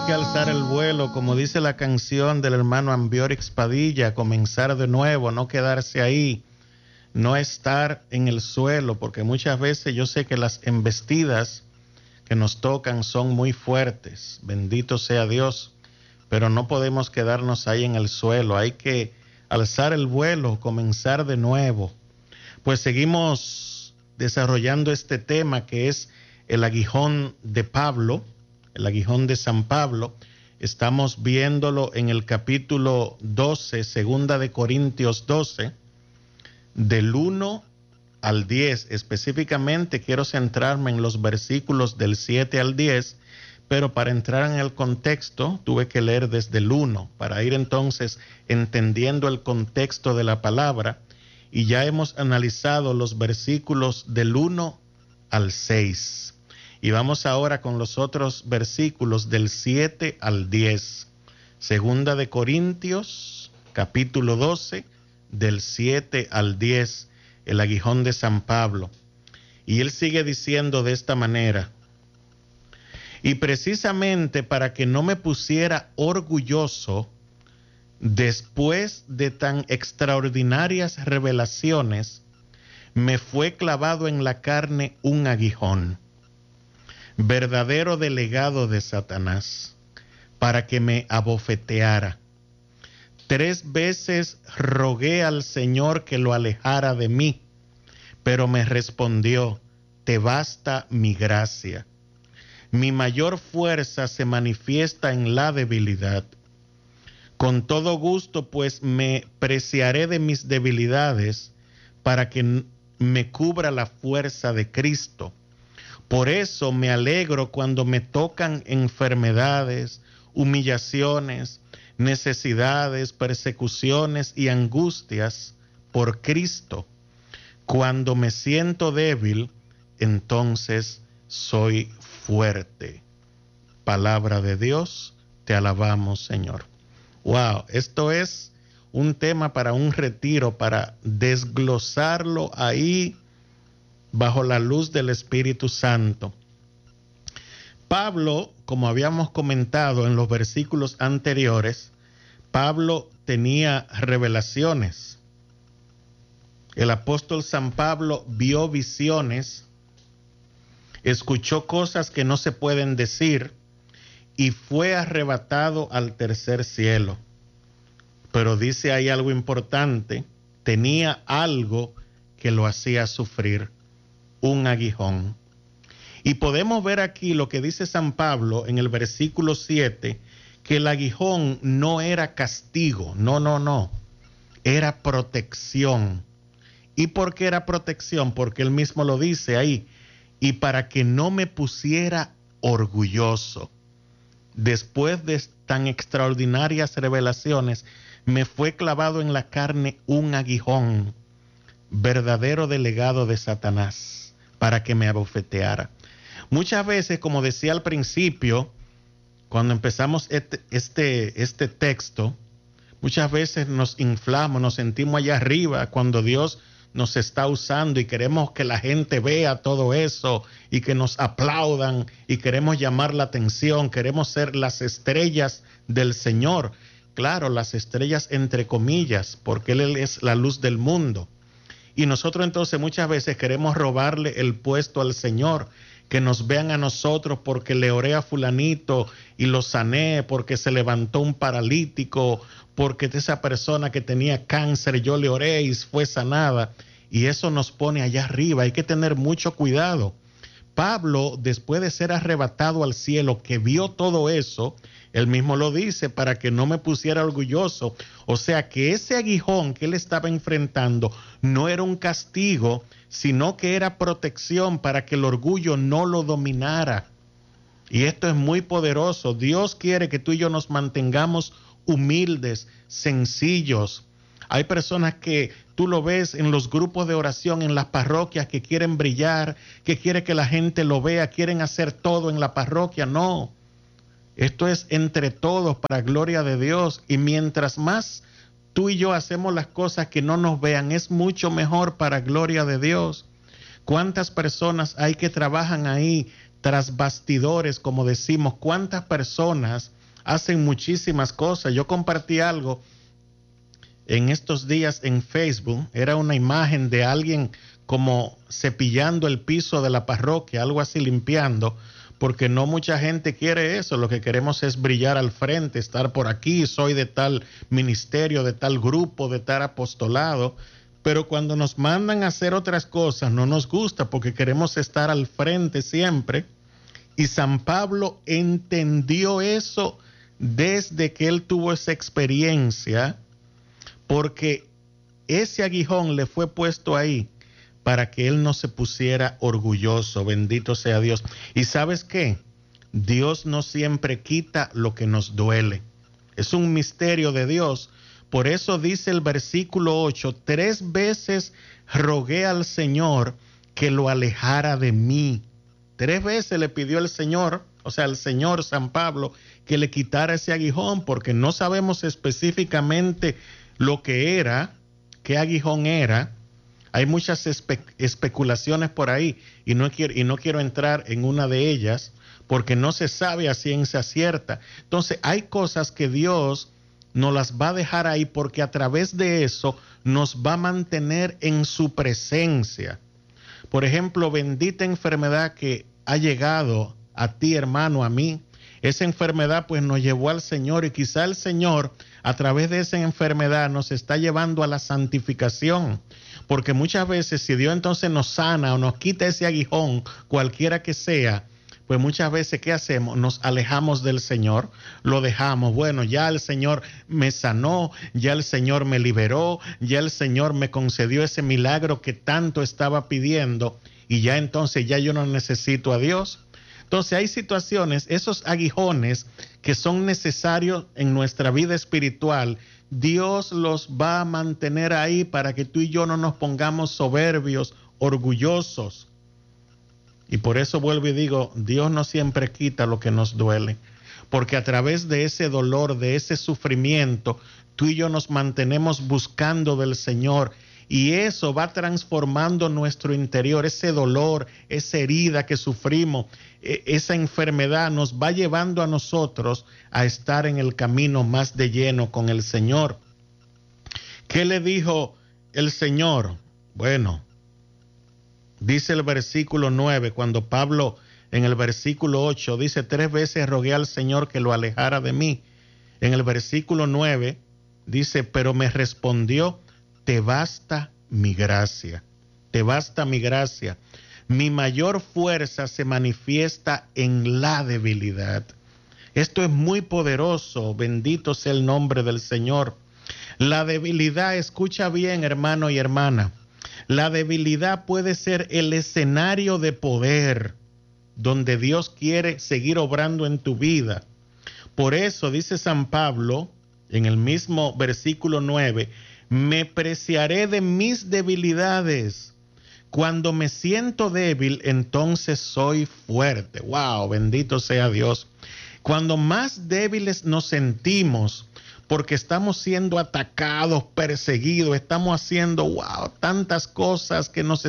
que alzar el vuelo, como dice la canción del hermano Ambiorix Padilla, comenzar de nuevo, no quedarse ahí, no estar en el suelo, porque muchas veces yo sé que las embestidas que nos tocan son muy fuertes, bendito sea Dios, pero no podemos quedarnos ahí en el suelo, hay que alzar el vuelo, comenzar de nuevo. Pues seguimos desarrollando este tema que es el aguijón de Pablo, el aguijón de San Pablo. Estamos viéndolo en el capítulo 12, segunda de Corintios 12, del 1 al 10. Específicamente quiero centrarme en los versículos del 7 al 10, pero para entrar en el contexto tuve que leer desde el 1, para ir entonces entendiendo el contexto de la palabra, y ya hemos analizado los versículos del 1 al 6. Y vamos ahora con los otros versículos del 7 al 10. Segunda de Corintios, capítulo 12, del 7 al 10, el aguijón de San Pablo. Y él sigue diciendo de esta manera: y precisamente para que no me pusiera orgulloso, después de tan extraordinarias revelaciones, me fue clavado en la carne un aguijón, verdadero delegado de Satanás, para que me abofeteara. 3 veces rogué al Señor que lo alejara de mí, pero me respondió: te basta mi gracia. Mi mayor fuerza se manifiesta en la debilidad. Con todo gusto, pues, me preciaré de mis debilidades para que me cubra la fuerza de Cristo. Por eso me alegro cuando me tocan enfermedades, humillaciones, necesidades, persecuciones y angustias por Cristo. Cuando me siento débil, entonces soy fuerte. Palabra de Dios, te alabamos, Señor. Wow, esto es un tema para un retiro, para desglosarlo ahí bajo la luz del Espíritu Santo. Pablo, como habíamos comentado en los versículos anteriores, Pablo tenía revelaciones. El apóstol San Pablo vio visiones, escuchó cosas que no se pueden decir y fue arrebatado al tercer cielo. Pero dice ahí algo importante: tenía algo que lo hacía sufrir, un aguijón. Y podemos ver aquí lo que dice San Pablo en el versículo 7, que el aguijón no era castigo, no, era protección. ¿Y por qué era protección? Porque él mismo lo dice ahí: y para que no me pusiera orgulloso. Después de tan extraordinarias revelaciones, me fue clavado en la carne un aguijón, verdadero delegado de Satanás, para que me abofeteara. Muchas veces, como decía al principio, cuando empezamos este texto, muchas veces nos inflamos, nos sentimos allá arriba cuando Dios nos está usando y queremos que la gente vea todo eso y que nos aplaudan y queremos llamar la atención, queremos ser las estrellas del Señor. Claro, las estrellas entre comillas, porque Él es la luz del mundo. Y nosotros entonces muchas veces queremos robarle el puesto al Señor, que nos vean a nosotros porque le oré a fulanito y lo sané, porque se levantó un paralítico, porque esa persona que tenía cáncer yo le oré y fue sanada. Y eso nos pone allá arriba, hay que tener mucho cuidado. Pablo, después de ser arrebatado al cielo, que vio todo eso, él mismo lo dice: para que no me pusiera orgulloso. O sea que ese aguijón que él estaba enfrentando no era un castigo, sino que era protección para que el orgullo no lo dominara. Y esto es muy poderoso. Dios quiere que tú y yo nos mantengamos humildes, sencillos. Hay personas que tú lo ves en los grupos de oración, en las parroquias, que quieren brillar, que quieren que la gente lo vea, quieren hacer todo en la parroquia. No. Esto es entre todos para gloria de Dios, y mientras más tú y yo hacemos las cosas que no nos vean, es mucho mejor para gloria de Dios. ¿Cuántas personas hay que trabajan ahí tras bastidores, como decimos, cuántas personas hacen muchísimas cosas. Yo compartí algo en estos días en Facebook, era una imagen de alguien como cepillando el piso de la parroquia, algo así, limpiando, porque no mucha gente quiere eso. Lo que queremos es brillar al frente, estar por aquí, soy de tal ministerio, de tal grupo, de tal apostolado, pero cuando nos mandan a hacer otras cosas no nos gusta porque queremos estar al frente siempre. Y San Pablo entendió eso desde que él tuvo esa experiencia, porque ese aguijón le fue puesto ahí para que él no se pusiera orgulloso. Bendito sea Dios. ¿Y sabes qué? Dios no siempre quita lo que nos duele. Es un misterio de Dios. Por eso dice el versículo 8, 3 veces rogué al Señor que lo alejara de mí. 3 veces le pidió el Señor, o sea, el Señor San Pablo, que le quitara ese aguijón, porque no sabemos específicamente lo que era, qué aguijón era. Hay muchas especulaciones por ahí y no quiero entrar en una de ellas porque no se sabe a ciencia cierta. Entonces hay cosas que Dios nos las va a dejar ahí porque a través de eso nos va a mantener en su presencia. Por ejemplo, bendita enfermedad que ha llegado a ti, hermano, a mí. Esa enfermedad pues nos llevó al Señor y quizá el Señor a través de esa enfermedad nos está llevando a la santificación. Porque muchas veces si Dios entonces nos sana o nos quita ese aguijón, cualquiera que sea, pues muchas veces ¿qué hacemos? Nos alejamos del Señor, lo dejamos. Bueno, ya el Señor me sanó, ya el Señor me liberó, ya el Señor me concedió ese milagro que tanto estaba pidiendo y ya entonces ya yo no necesito a Dios. Entonces hay situaciones, esos aguijones que son necesarios en nuestra vida espiritual, Dios los va a mantener ahí para que tú y yo no nos pongamos soberbios, orgullosos. Y por eso vuelvo y digo, Dios no siempre quita lo que nos duele, porque a través de ese dolor, de ese sufrimiento, tú y yo nos mantenemos buscando del Señor. Y eso va transformando nuestro interior, ese dolor, esa herida que sufrimos, esa enfermedad nos va llevando a nosotros a estar en el camino más de lleno con el Señor. ¿Qué le dijo el Señor? Bueno, dice el versículo 9, cuando Pablo en el versículo 8 dice 3 veces rogué al Señor que lo alejara de mí. En el versículo 9 dice, pero me respondió, te basta mi gracia, te basta mi gracia. Mi mayor fuerza se manifiesta en la debilidad. Esto es muy poderoso, bendito sea el nombre del Señor. La debilidad, escucha bien, hermano y hermana, la debilidad puede ser el escenario de poder donde Dios quiere seguir obrando en tu vida. Por eso dice San Pablo en el mismo versículo 9, me preciaré de mis debilidades. Cuando me siento débil, entonces soy fuerte. Wow, bendito sea Dios. Cuando más débiles nos sentimos, porque estamos siendo atacados, perseguidos, estamos haciendo, wow, tantas cosas que nos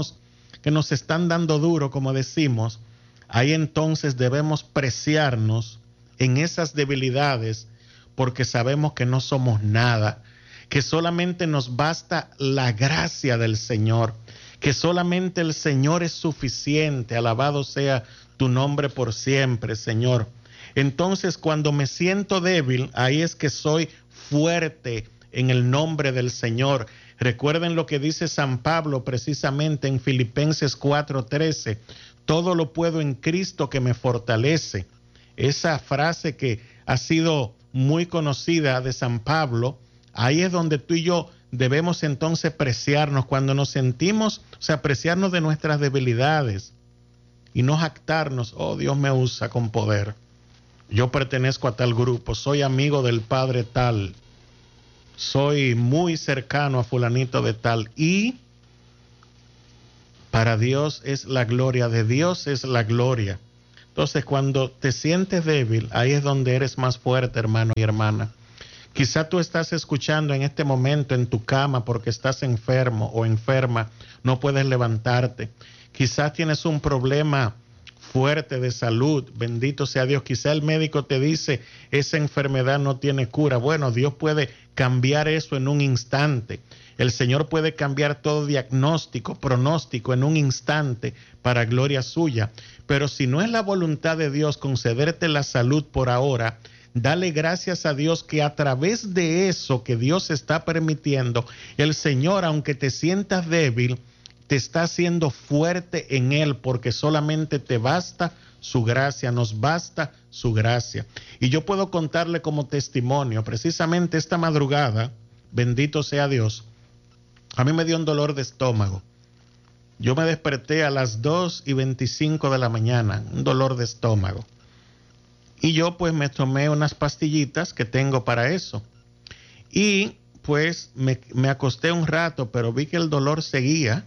están dando duro, como decimos, ahí entonces debemos preciarnos en esas debilidades, porque sabemos que no somos nada, que solamente nos basta la gracia del Señor, que solamente el Señor es suficiente. Alabado sea tu nombre por siempre, Señor. Entonces, cuando me siento débil, ahí es que soy fuerte en el nombre del Señor. Recuerden lo que dice San Pablo precisamente en Filipenses 4:13. Todo lo puedo en Cristo que me fortalece. Esa frase que ha sido muy conocida de San Pablo, ahí es donde tú y yo debemos entonces preciarnos cuando nos sentimos, o sea, preciarnos de nuestras debilidades y no jactarnos, oh, Dios me usa con poder. Yo pertenezco a tal grupo, soy amigo del padre tal, soy muy cercano a fulanito de tal, y para Dios es la gloria, de Dios es la gloria. Entonces, cuando te sientes débil, ahí es donde eres más fuerte, hermano y hermana. Quizá tú estás escuchando en este momento en tu cama porque estás enfermo o enferma, no puedes levantarte. Quizás tienes un problema fuerte de salud, bendito sea Dios. Quizá el médico te dice, esa enfermedad no tiene cura. Bueno, Dios puede cambiar eso en un instante. El Señor puede cambiar todo diagnóstico, pronóstico en un instante para gloria suya. Pero si no es la voluntad de Dios concederte la salud por ahora, dale gracias a Dios que a través de eso que Dios está permitiendo, el Señor, aunque te sientas débil, te está haciendo fuerte en Él, porque solamente te basta su gracia, nos basta su gracia. Y yo puedo contarle como testimonio, precisamente esta madrugada, bendito sea Dios, a mí me dio un dolor de estómago. Yo me desperté a las 2:25 de la mañana, un dolor de estómago. Y yo pues me tomé unas pastillitas que tengo para eso. Y pues me acosté un rato, pero vi que el dolor seguía.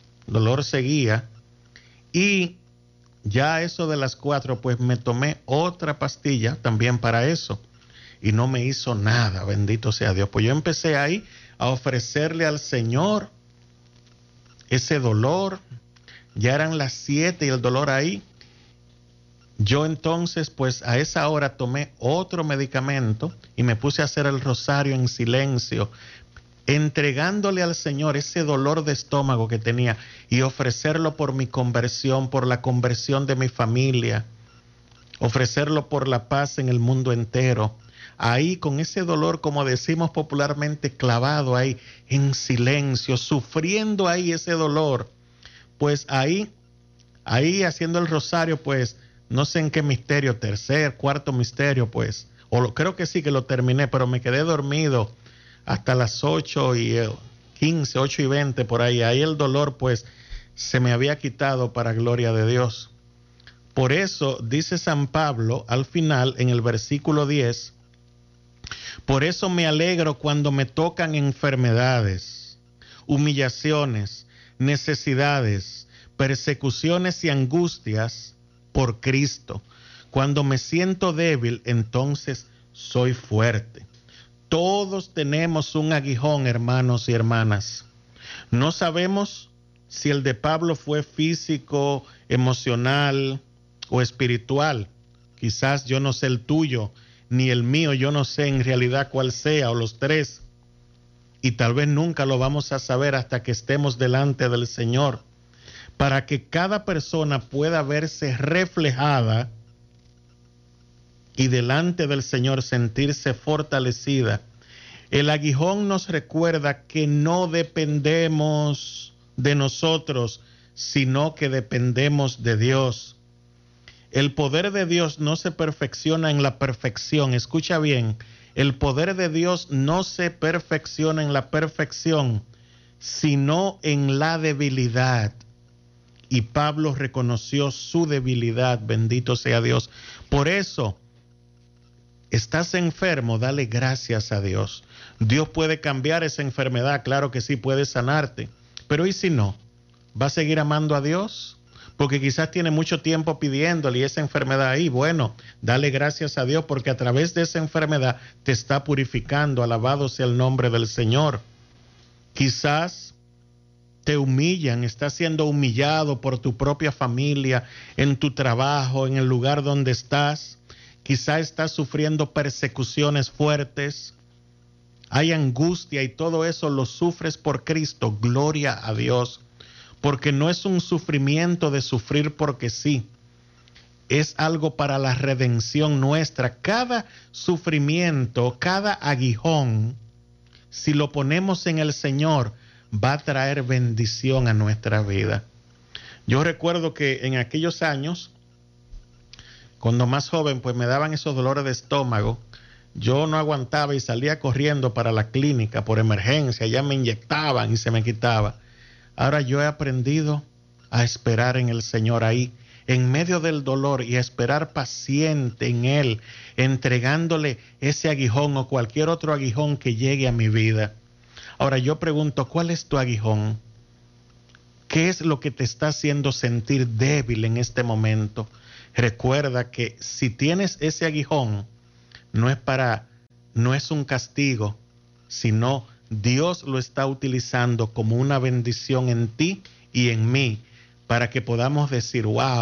Y ya a eso de las 4 pues me tomé otra pastilla también para eso. Y no me hizo nada, bendito sea Dios. Pues yo empecé ahí a ofrecerle al Señor ese dolor. Ya eran las 7 y el dolor ahí. Yo entonces, pues a esa hora tomé otro medicamento y me puse a hacer el rosario en silencio, entregándole al Señor ese dolor de estómago que tenía y ofrecerlo por mi conversión, por la conversión de mi familia, ofrecerlo por la paz en el mundo entero. Ahí con ese dolor, como decimos popularmente, clavado ahí en silencio, sufriendo ahí ese dolor, pues ahí haciendo el rosario, pues no sé en qué misterio, tercer, cuarto misterio, pues, creo que sí que lo terminé, pero me quedé dormido hasta las 8:15, 8:20 por ahí. Ahí el dolor pues se me había quitado para gloria de Dios. Por eso dice San Pablo al final en el versículo 10, por eso me alegro cuando me tocan enfermedades, humillaciones, necesidades, persecuciones y angustias por Cristo. Cuando me siento débil, entonces soy fuerte. Todos tenemos un aguijón, hermanos y hermanas. No sabemos si el de Pablo fue físico, emocional o espiritual. Quizás yo no sé el tuyo, ni el mío, yo no sé en realidad cuál sea, o los tres. Y tal vez nunca lo vamos a saber hasta que estemos delante del Señor. Para que cada persona pueda verse reflejada y delante del Señor sentirse fortalecida. El aguijón nos recuerda que no dependemos de nosotros, sino que dependemos de Dios. El poder de Dios no se perfecciona en la perfección. Escucha bien, el poder de Dios no se perfecciona en la perfección, sino en la debilidad. Y Pablo reconoció su debilidad, bendito sea Dios. Por eso, estás enfermo, dale gracias a Dios. Dios puede cambiar esa enfermedad, claro que sí, puede sanarte. Pero ¿y si no? ¿Va a seguir amando a Dios? Porque quizás tiene mucho tiempo pidiéndole y esa enfermedad ahí. Bueno, dale gracias a Dios porque a través de esa enfermedad te está purificando. Alabado sea el nombre del Señor. Quizás te humillan, estás siendo humillado por tu propia familia, en tu trabajo, en el lugar donde estás. Quizás estás sufriendo persecuciones fuertes. Hay angustia y todo eso lo sufres por Cristo. Gloria a Dios. Porque no es un sufrimiento de sufrir porque sí. Es algo para la redención nuestra. Cada sufrimiento, cada aguijón, si lo ponemos en el Señor, va a traer bendición a nuestra vida. Yo recuerdo que en aquellos años, cuando más joven, pues me daban esos dolores de estómago. Yo no aguantaba y salía corriendo para la clínica por emergencia. Ya me inyectaban y se me quitaba. Ahora yo he aprendido a esperar en el Señor ahí, en medio del dolor, y a esperar paciente en Él, entregándole ese aguijón o cualquier otro aguijón que llegue a mi vida. Ahora yo pregunto, ¿cuál es tu aguijón? ¿Qué es lo que te está haciendo sentir débil en este momento? Recuerda que si tienes ese aguijón, no es un castigo, sino Dios lo está utilizando como una bendición en ti y en mí, para que podamos decir, wow,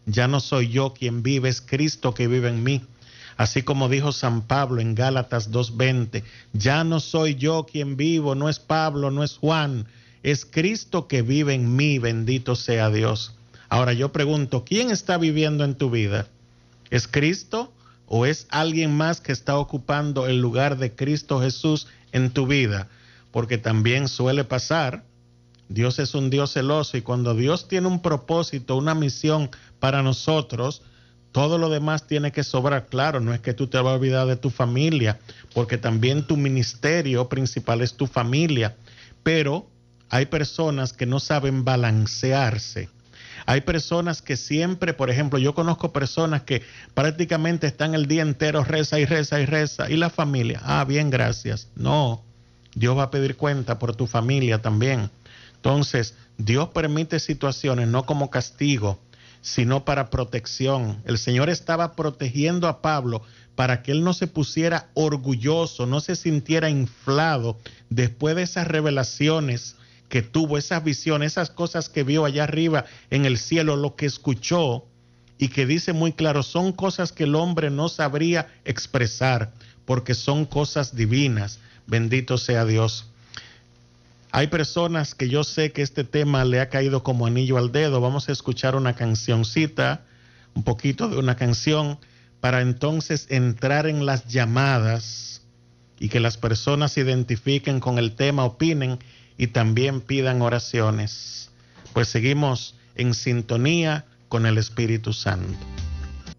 ya no soy yo quien vive, es Cristo que vive en mí. Así como dijo San Pablo en Gálatas 2:20, ya no soy yo quien vivo, no es Pablo, no es Juan, es Cristo que vive en mí, bendito sea Dios. Ahora yo pregunto, ¿quién está viviendo en tu vida? ¿Es Cristo o es alguien más que está ocupando el lugar de Cristo Jesús en tu vida? Porque también suele pasar, Dios es un Dios celoso y cuando Dios tiene un propósito, una misión para nosotros, todo lo demás tiene que sobrar. Claro, no es que tú te vas a olvidar de tu familia, porque también tu ministerio principal es tu familia, pero hay personas que no saben balancearse. Hay personas que siempre, por ejemplo, yo conozco personas que prácticamente están el día entero reza y reza y reza, y la familia, bien, gracias. No, Dios va a pedir cuenta por tu familia también. Entonces, Dios permite situaciones no como castigo, sino para protección. El Señor estaba protegiendo a Pablo para que él no se pusiera orgulloso, no se sintiera inflado después de esas revelaciones que tuvo, esas visiones, esas cosas que vio allá arriba en el cielo, lo que escuchó y que dice muy claro, son cosas que el hombre no sabría expresar porque son cosas divinas. Bendito sea Dios. Hay personas que yo sé que este tema le ha caído como anillo al dedo. Vamos a escuchar una cancioncita, un poquito de una canción, para entonces entrar en las llamadas y que las personas se identifiquen con el tema, opinen y también pidan oraciones. Pues seguimos en sintonía con el Espíritu Santo.